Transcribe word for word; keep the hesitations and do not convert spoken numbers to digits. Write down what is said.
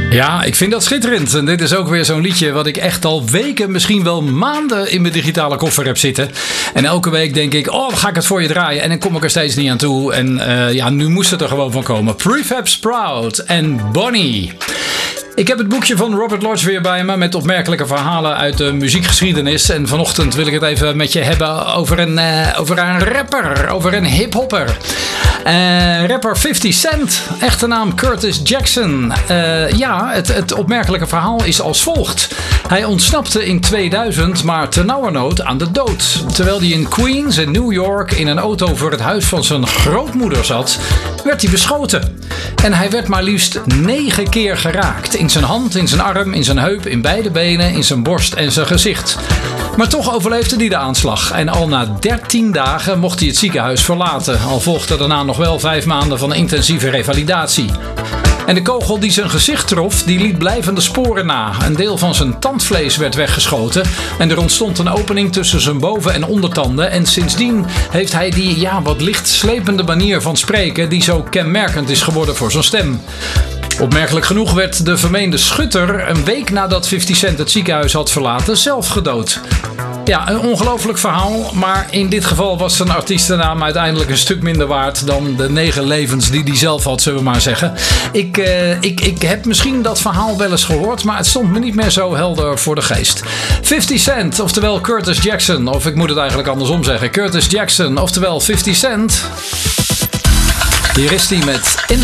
Ja, ik vind dat schitterend. En dit is ook weer zo'n liedje wat ik echt al weken, misschien wel maanden in mijn digitale koffer heb zitten. En elke week denk ik, oh, dan ga ik het voor je draaien. En dan kom ik er steeds niet aan toe. En uh, ja, nu moest het er gewoon van komen. Prefab Sprout en Bonnie. Ik heb het boekje van Robert Lodge weer bij me met opmerkelijke verhalen uit de muziekgeschiedenis. En vanochtend wil ik het even met je hebben over een, uh, over een rapper, over een hiphopper. Uh, rapper fifty Cent, echte naam Curtis Jackson. Uh, ja, het, het opmerkelijke verhaal is als volgt. Hij ontsnapte in tweeduizend, maar ternauwernood aan de dood. Terwijl hij in Queens in New York in een auto voor het huis van zijn grootmoeder zat, werd hij beschoten. En hij werd maar liefst negen keer geraakt. In zijn hand, in zijn arm, in zijn heup, in beide benen, in zijn borst en zijn gezicht. Maar toch overleefde hij de aanslag. En al na dertien dagen mocht hij het ziekenhuis verlaten. Al volgde daarna nog wel vijf maanden van intensieve revalidatie. En de kogel die zijn gezicht trof, die liet blijvende sporen na. Een deel van zijn tandvlees werd weggeschoten. En er ontstond een opening tussen zijn boven- en ondertanden. En sindsdien heeft hij die ja, wat licht slepende manier van spreken die zo kenmerkend is geworden voor zijn stem. Opmerkelijk genoeg werd de vermeende schutter een week nadat fifty Cent het ziekenhuis had verlaten zelf gedood. Ja, een ongelooflijk verhaal, maar in dit geval was zijn artiestennaam uiteindelijk een stuk minder waard dan de negen levens die hij zelf had, zullen we maar zeggen. Ik, uh, ik, ik heb misschien dat verhaal wel eens gehoord, maar het stond me niet meer zo helder voor de geest. fifty Cent, oftewel Curtis Jackson, of ik moet het eigenlijk andersom zeggen. Curtis Jackson, oftewel fifty Cent. Hier is hij met In